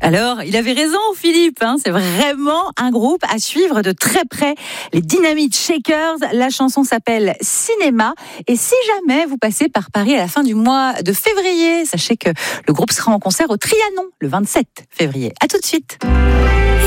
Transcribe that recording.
Alors, il avait raison, Philippe, c'est vraiment un groupe à suivre de très près. Les Dynamite Shakers, la chanson s'appelle Cinéma. Et si jamais vous passez par Paris à la fin du mois de février, sachez que le groupe sera en concert au Trianon le 27 février. À tout de suite.